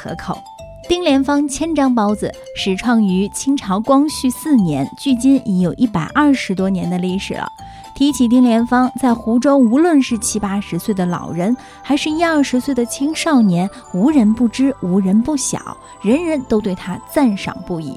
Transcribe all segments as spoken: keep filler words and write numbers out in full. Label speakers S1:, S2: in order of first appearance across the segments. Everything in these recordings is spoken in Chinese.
S1: 可口。丁莲坊千张包子始创于清朝光绪四年，距今已有一百二十多年的历史了。提起丁莲坊，在湖州无论是七八十岁的老人，还是一二十岁的青少年，无人不知，无人不晓，人人都对他赞赏不已。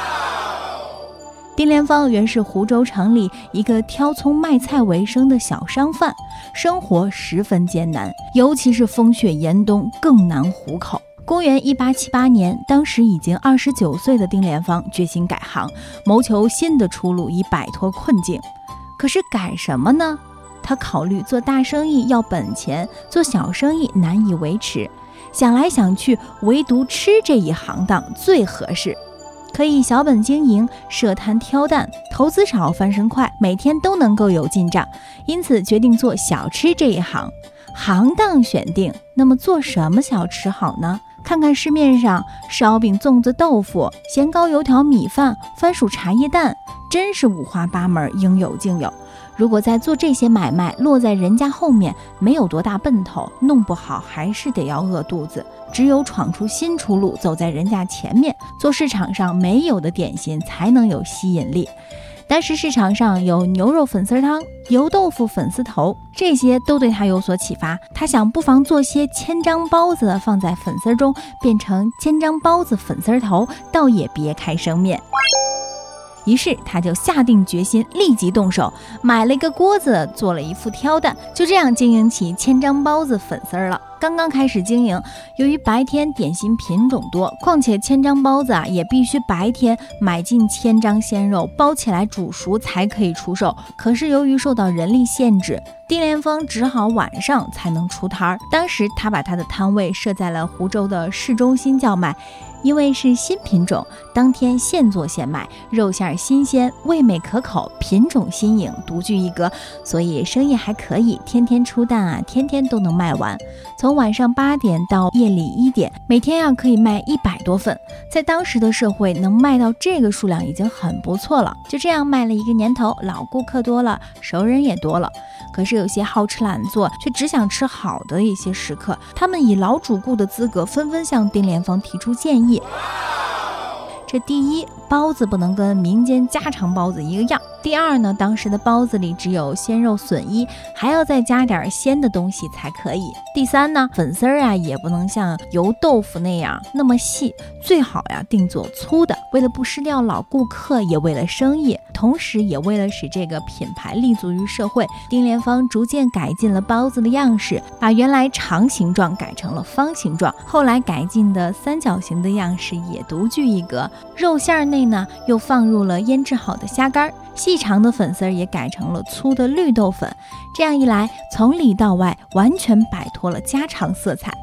S1: 丁莲坊原是湖州城里一个挑葱卖菜为生的小商贩，生活十分艰难，尤其是风雪严冬更难糊口。公元一八七八年，当时已经二十九岁的丁莲坊决心改行，谋求新的出路，以摆脱困境。可是改什么呢？他考虑做大生意要本钱，做小生意难以维持，想来想去，唯独吃这一行当最合适，可以小本经营，设摊挑担，投资少翻身快，每天都能够有进账，因此决定做小吃这一行。行当选定，那么做什么小吃好呢？看看市面上烧饼、粽子、豆腐、咸糕、油条、米饭、番薯茶叶蛋，真是五花八门，应有尽有。如果在做这些买卖落在人家后面，没有多大奔头，弄不好还是得要饿肚子。只有闯出新出路，走在人家前面，做市场上没有的点心才能有吸引力。当时市场上有牛肉粉丝汤、油豆腐粉丝头，这些都对他有所启发。他想不妨做些千张包子放在粉丝中，变成千张包子粉丝头，倒也别开生面。于是他就下定决心，立即动手，买了一个锅子，做了一副挑担，就这样经营起千张包子粉丝了。刚刚开始经营，由于白天点心品种多，况且千张包子啊也必须白天买进千张鲜肉，包起来煮熟才可以出售。可是由于受到人力限制，丁莲坊只好晚上才能出摊。当时他把他的摊位设在了湖州的市中心叫卖，因为是新品种，当天现做现卖，肉馅新鲜，味美可口，品种新颖，独具一格，所以生意还可以，天天出蛋啊，天天都能卖完。从晚上八点到夜里一点，每天啊可以卖一百多份，在当时的社会能卖到这个数量已经很不错了。就这样卖了一个年头，老顾客多了，熟人也多了。可是有些好吃懒做却只想吃好的一些食客，他们以老主顾的资格纷纷向丁莲坊提出建议。这第一，包子不能跟民间家常包子一个样。第二呢，当时的包子里只有鲜肉笋衣，还要再加点鲜的东西才可以。第三呢，粉丝啊也不能像油豆腐那样那么细，最好呀定做粗的，为了不失掉老顾客，也为了生意，同时也为了使这个品牌立足于社会，丁莲坊逐渐改进了包子的样式，把原来长形状改成了方形状，后来改进的三角形的样式也独具一格。肉馅内呢又放入了腌制好的虾干，细长的粉丝也改成了粗的绿豆粉，这样一来，从里到外完全摆脱了家常色彩。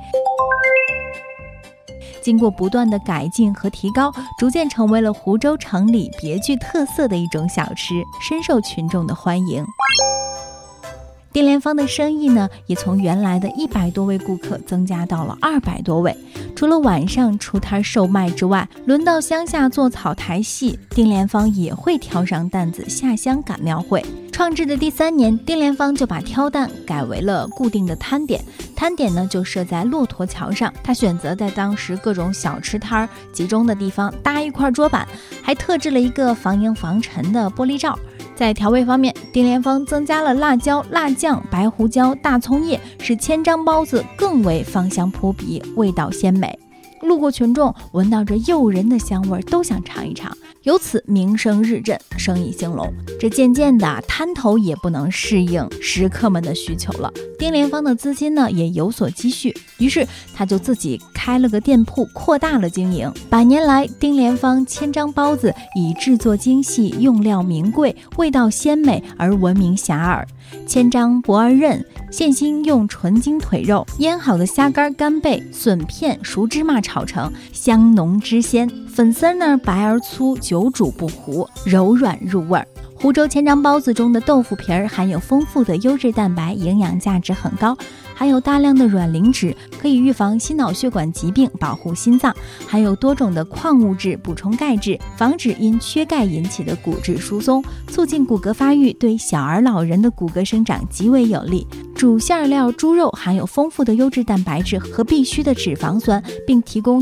S1: 经过不断的改进和提高，逐渐成为了湖州城里别具特色的一种小吃，深受群众的欢迎。丁莲坊的生意呢，也从原来的一百多位顾客增加到了二百多位。除了晚上出摊售卖之外，轮到乡下做草台戏，丁莲坊也会挑上担子下乡赶庙会。创制的第三年，丁莲坊就把挑担改为了固定的摊点，摊点呢就设在骆驼桥上。他选择在当时各种小吃摊集中的地方搭一块桌板，还特制了一个防烟防尘的玻璃罩。在调味方面，丁莲坊增加了辣椒、辣酱、白胡椒、大葱叶，使千张包子更为芳香扑鼻，味道鲜美。路过群众闻到这诱人的香味，都想尝一尝，由此名声日振，生意兴隆。这渐渐的，摊头也不能适应食客们的需求了。丁莲坊的资金呢也有所积蓄，于是他就自己开了个店铺，扩大了经营。百年来，丁莲坊千张包子以制作精细、用料名贵、味道鲜美而闻名遐迩。千张薄而韧，现心用纯精腿肉、腌好的虾干、干贝、笋片、熟芝麻炒成，香浓汁鲜。粉丝呢白而粗，久煮不糊，柔软入味。湖州千张包子中的豆腐皮儿含有丰富的优质蛋白，营养价值很高，含有大量的卵磷脂，可以预防心脑血管疾病，保护心脏，含有多种的矿物质，补充钙质，防止因缺钙引起的骨质疏松，促进骨骼发育，对小儿老人的骨骼生长极为有利。主馅料猪肉含有丰富的优质蛋白质和必需的脂肪酸，并提供